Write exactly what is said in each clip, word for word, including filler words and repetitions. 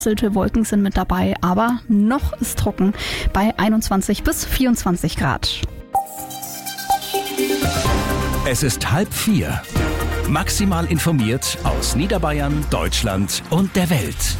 Wolken sind mit dabei, aber noch ist trocken bei einundzwanzig bis vierundzwanzig Grad. Es ist halb vier. Maximal informiert aus Niederbayern, Deutschland und der Welt.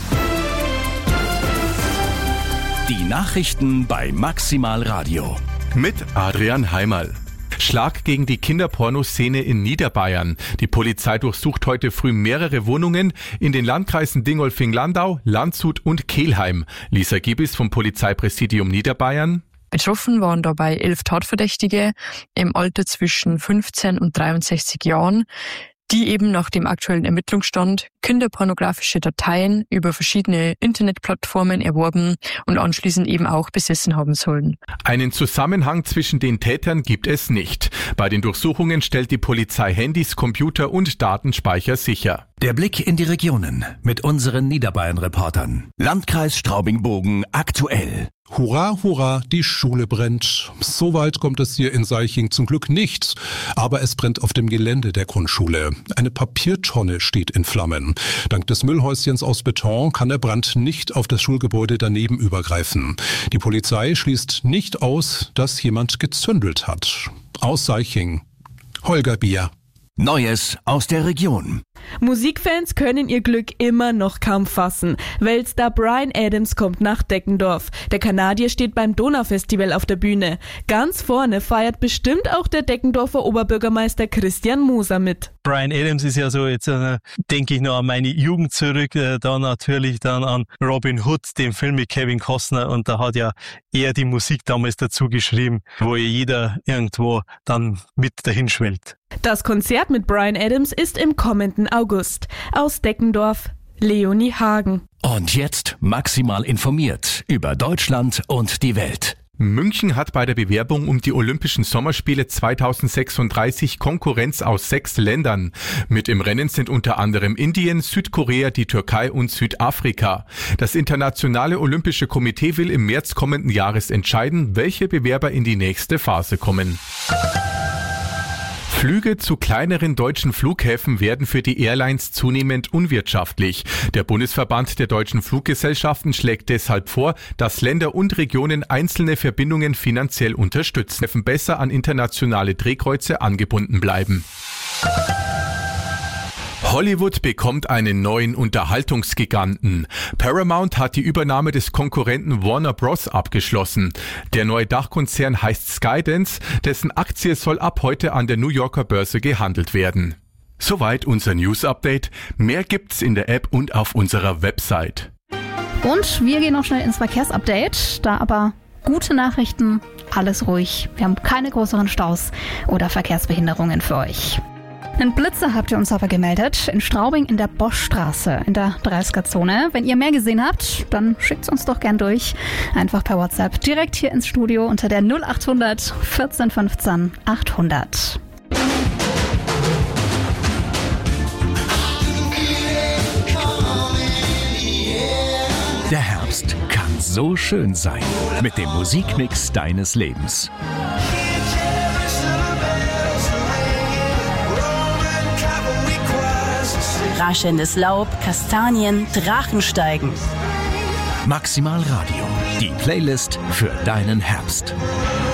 Die Nachrichten bei Maximal Radio. Mit Adrian Heimerl. Schlag gegen die Kinderpornoszene in Niederbayern. Die Polizei durchsucht heute früh mehrere Wohnungen in den Landkreisen Dingolfing-Landau, Landshut und Kelheim. Lisa Giebis vom Polizeipräsidium Niederbayern. Betroffen waren dabei elf Tatverdächtige im Alter zwischen fünfzehn und dreiundsechzig Jahren, die eben nach dem aktuellen Ermittlungsstand kinderpornografische Dateien über verschiedene Internetplattformen erworben und anschließend eben auch besessen haben sollen. Einen Zusammenhang zwischen den Tätern gibt es nicht. Bei den Durchsuchungen stellt die Polizei Handys, Computer und Datenspeicher sicher. Der Blick in die Regionen mit unseren Niederbayern-Reportern. Landkreis Straubing-Bogen aktuell. Hurra, hurra, die Schule brennt. So weit kommt es hier in Seiching zum Glück nicht. Aber es brennt auf dem Gelände der Grundschule. Eine Papiertonne steht in Flammen. Dank des Müllhäuschens aus Beton kann der Brand nicht auf das Schulgebäude daneben übergreifen. Die Polizei schließt nicht aus, dass jemand gezündelt hat. Aus Seiching, Holger Bier. Neues aus der Region. Musikfans können ihr Glück immer noch kaum fassen. Weltstar Bryan Adams kommt nach Deckendorf. Der Kanadier steht beim Donaufestival auf der Bühne. Ganz vorne feiert bestimmt auch der Deckendorfer Oberbürgermeister Christian Moser mit. Bryan Adams ist ja so, jetzt äh, denke ich noch an meine Jugend zurück, äh, da natürlich dann an Robin Hood, den Film mit Kevin Costner, und da hat ja er die Musik damals dazu geschrieben, wo ja jeder irgendwo dann mit dahin schwellt. Das Konzert mit Bryan Adams ist im kommenden August. Aus Deckendorf, Leonie Hagen. Und jetzt maximal informiert über Deutschland und die Welt. München hat bei der Bewerbung um die Olympischen Sommerspiele zweitausendsechsunddreißig Konkurrenz aus sechs Ländern. Mit im Rennen sind unter anderem Indien, Südkorea, die Türkei und Südafrika. Das Internationale Olympische Komitee will im März kommenden Jahres entscheiden, welche Bewerber in die nächste Phase kommen. Flüge zu kleineren deutschen Flughäfen werden für die Airlines zunehmend unwirtschaftlich. Der Bundesverband der deutschen Fluggesellschaften schlägt deshalb vor, dass Länder und Regionen einzelne Verbindungen finanziell unterstützen, dürfen besser an internationale Drehkreuze angebunden bleiben. Hollywood bekommt einen neuen Unterhaltungsgiganten. Paramount hat die Übernahme des Konkurrenten Warner Bros. Abgeschlossen. Der neue Dachkonzern heißt Skydance, dessen Aktie soll ab heute an der New Yorker Börse gehandelt werden. Soweit unser News-Update. Mehr gibt's in der App und auf unserer Website. Und wir gehen noch schnell ins Verkehrsupdate. Da aber gute Nachrichten, alles ruhig. Wir haben keine größeren Staus oder Verkehrsbehinderungen für euch. Einen Blitzer habt ihr uns aber gemeldet, in Straubing in der Boschstraße, in der dreißiger-Zone. Wenn ihr mehr gesehen habt, dann schickt's uns doch gern durch. Einfach per WhatsApp direkt hier ins Studio unter der null achthundert vierzehn fünfzehn achthundert. Der Herbst kann so schön sein mit dem Musikmix deines Lebens. Raschelndes Laub, Kastanien, Drachensteigen. Maximal Radio, die Playlist für deinen Herbst.